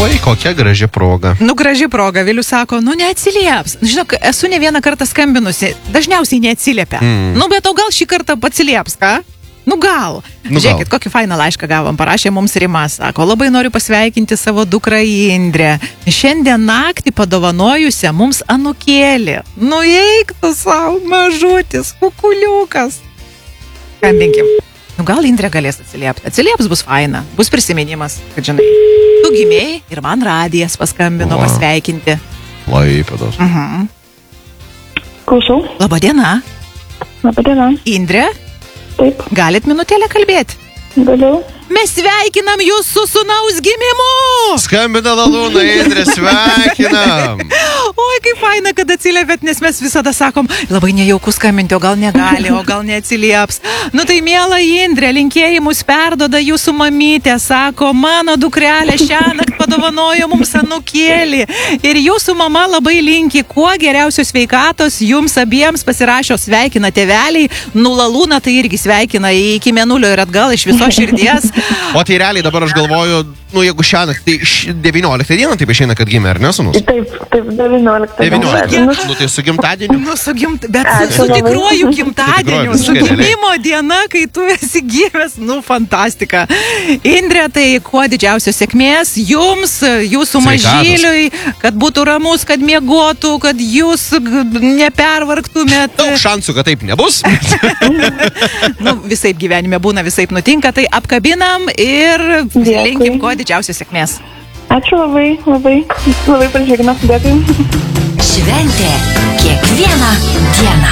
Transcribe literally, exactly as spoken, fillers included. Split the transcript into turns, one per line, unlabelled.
Oi, kokia graži proga.
Nu, graži proga. Vilius sako, nu, neatsilieps. Žinok, esu ne vieną kartą skambinusi. Dažniausiai neatsiliepia. Mm. Nu, bet o gal šį kartą atsilieps, ką? Nu, gal.
Nu,
Žiūrėkit, kokį fainą laišką gavom. Parašė mums Rima, sako, labai noriu pasveikinti savo dukrą Indrę. Šiandien naktį padovanojusią mums anūkėlį. Nu, eik tu savo, mažutis, kukuliukas. Skambinkim. Nu, gal Indrė galės atsiliepti. Atsilieps bus faina. Bus prisiminimas, kad žinai. Tu gimėjai ir man radijas paskambino
Va.
pasveikinti.
Laipidos.
Mhm.
Klausau.
Labadiena.
Labadiena.
Indrė,
Taip,
galit minutėlę kalbėti?
galiu.
Mes sveikinam jūs su sūnaus gimimu!
Skambina Lalūna, Indrė, sveikinam.
Oi, kaip faina, kad atsiliepėt, nes mes visada sakom, labai nejauku skambinti, o gal negali, o gal neatsilieps. Nu tai miela Indrė, linkėjimus perdoda jūsų mamytė, sako, mano dukrelė šiąnakt padovanojo mums anūkėlį. Ir jūsų mama labai linki kuo geriausios sveikatos, jums abiems pasirašo sveikina tėveliai, nu Lalūna tai irgi sveikina iki mėnulio ir atgal iš viso širdies.
O tai realiai dabar aš galvoju, nu jeigu šiąnakt, tai devynioliktą dieną taip išeina, kad gimė, ar ne, sūnus?
Taip, taip, devynioliktą.
devynioliktą.
Nu,
Nu tai su gimtadieniu.
Nu, su gimt... Bet su,
Ačiū
su
labai.
tikruoju gimtadieniu,
Su
su
tikruoju, visiškai
gimimo diena, kai tu esi gyvas, nu, fantastika. Indrė, tai kuo didžiausios sėkmės jums, jūsų
Sveikatos.
mažyliui, kad būtų ramus, kad miegotų, kad jūs g- nepervargtumėt.
Daug šansų, kad taip nebus.
Nu, visaip gyvenime būna, visaip nutinka, tai apkabinam ir
Dėkui.
linkim kuo didžiausios sėkmės.
Ačiū labai, labai, labai pradžiugina. Dėkui.
Šventė kiekvieną dieną.